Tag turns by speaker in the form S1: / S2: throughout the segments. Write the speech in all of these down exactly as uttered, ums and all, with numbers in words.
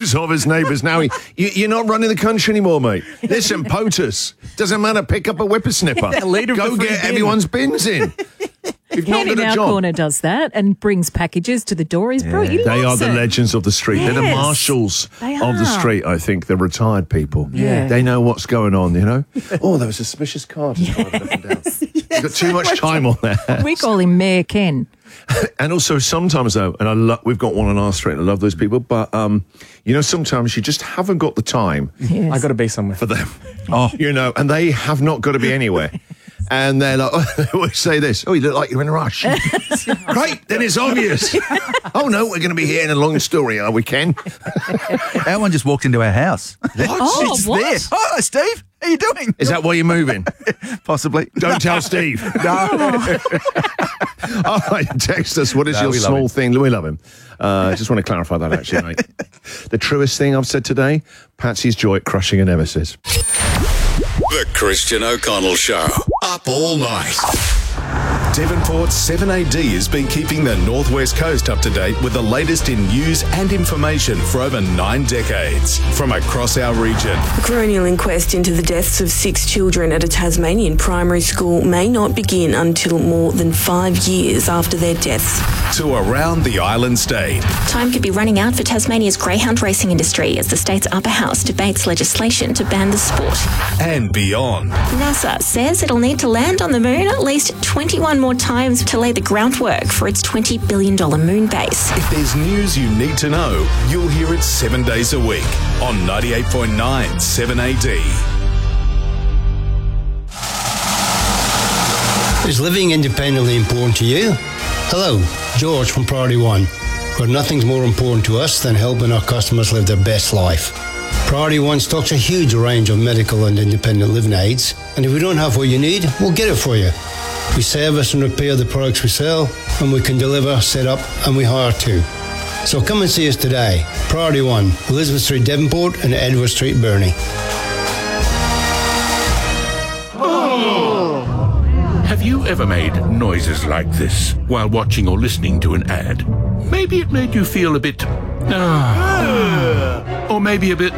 S1: photos of his neighbours. Now, he, you, you're not running the country anymore, mate. Listen, POTUS. Doesn't matter, pick up a whippersnipper.
S2: Leader of
S1: Go
S2: the free
S1: get
S2: bin.
S1: everyone's bins in. You've not
S3: Ken
S1: got
S3: in
S1: a
S3: our
S1: job.
S3: corner does that and brings packages to the door. He's brilliant. He
S1: They are
S3: loves
S1: the
S3: it.
S1: legends of the street. They're the
S3: Yes,
S1: marshals
S3: they
S1: of the
S3: are.
S1: street, I think. They're retired people.
S3: Yeah.
S1: They know what's going on, you know? Oh, there was a suspicious car just driving up and down. You've got too much time on there.
S3: We call him Mayor Ken.
S1: And also sometimes, though, and I lo- we've got one on our street, and I love those people, but, um, you know, sometimes you just haven't got the time
S3: Yes.
S2: I got to be somewhere.
S1: for them. Oh, you know, and they have not got to be anywhere. And they're like, oh, they always say this, oh, you look like you're in a rush. Great, then it's obvious. Oh, no, we're going to be here in a long story, are we, Ken?
S4: Our one just walked into our house.
S1: What?
S3: Oh,
S4: It's
S3: what?
S4: there. Oh, Steve, how you doing?
S1: Is that why you're moving?
S4: Possibly.
S1: Don't tell Steve.
S4: No.
S1: All right, text us. What is
S4: No,
S1: your
S4: we love
S1: small
S4: him.
S1: thing? We love him. Uh, I just want to clarify that, actually, mate. The truest thing I've said today, Patsy's joy at crushing a nemesis.
S5: The Christian O'Connell Show. Up all night. Devonport's seven A D has been keeping the Northwest Coast up to date with the latest in news and information for over nine decades from across our region.
S6: A coronial inquest into the deaths of six children at a Tasmanian primary school may not begin until more than five years after their deaths.
S5: To around the island state.
S7: Time could be running out for Tasmania's greyhound racing industry as the state's upper house debates legislation to ban the sport.
S5: And beyond.
S7: NASA says it'll need to land on the moon at least twenty-one more times to lay the groundwork for its twenty billion dollars moon base.
S5: If there's news you need to know, you'll hear it seven days a week on ninety-eight point nine seven A D.
S8: Is living independently important to you? Hello, George from Priority One, where nothing's more important to us than helping our customers live their best life. Priority One stocks a huge range of medical and independent living aids, and if we don't have what you need, we'll get it for you. We service and repair the products we sell, and we can deliver, set up, and we hire too. So come and see us today. Priority One, Elizabeth Street, Devonport, and Edward Street, Burnie.
S9: Have you ever made noises like this while watching or listening to an ad? Maybe it made you feel a bit... Uh, or maybe a bit...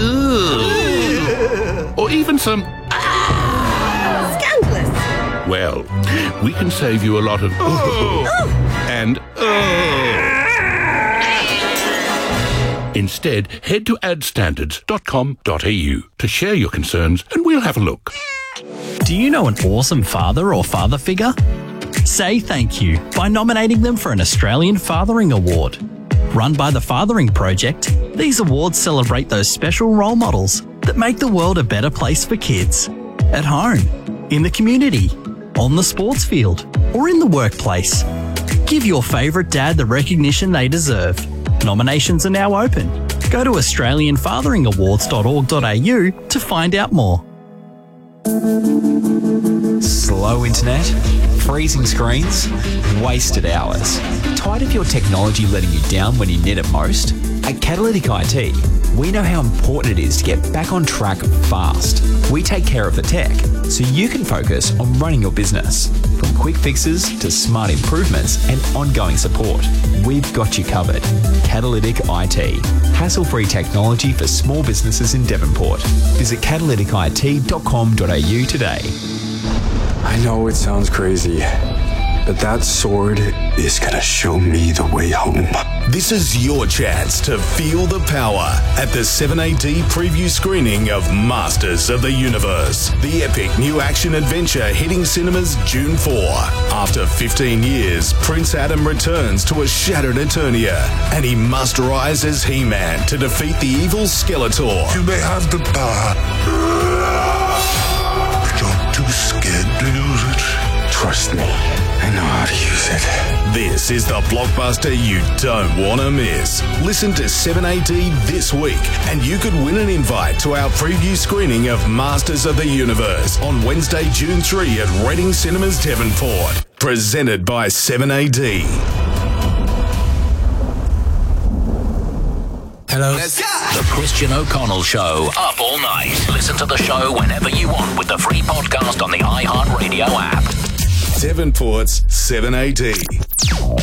S9: Uh, or even some...
S10: Scandalous.
S9: Well, we can save you a lot of... and... Instead, head to ad standards dot com dot a u to share your concerns and we'll have a look.
S11: Do you know an awesome father or father figure? Say thank you by nominating them for an Australian Fathering Award. Run by the Fathering Project, these awards celebrate those special role models that make the world a better place for kids. At home, in the community, on the sports field, or in the workplace. Give your favourite dad the recognition they deserve. Nominations are now open. Go to australian fathering awards dot org dot a u to find out more.
S12: Slow internet, freezing screens, wasted hours. Tired of your technology letting you down when you need it most? At Catalytic I T, we know how important it is to get back on track fast. We take care of the tech, so you can focus on running your business. From quick fixes to smart improvements and ongoing support, we've got you covered. Catalytic I T, hassle-free technology for small businesses in Devonport. Visit catalytic I T dot com dot a u today.
S13: I know it sounds crazy, but that sword is gonna show me the way home.
S5: This is your chance to feel the power at the seven A D preview screening of Masters of the Universe, the epic new action adventure hitting cinemas June fourth. After fifteen years, Prince Adam returns to a shattered Eternia, and he must rise as He-Man to defeat the evil Skeletor.
S14: You may have the power, but you're too scared to use it.
S13: Trust me, I know how to use it.
S5: This is the blockbuster you don't want to miss. Listen to seven A D this week, and you could win an invite to our preview screening of Masters of the Universe on Wednesday, June third at Reading Cinemas, Devonport. Presented by seven A D.
S12: Hello.
S15: The Christian O'Connell Show, up all night. Listen to the show whenever you want with the free podcast on the iHeartRadio app.
S5: Devonport's seven A D.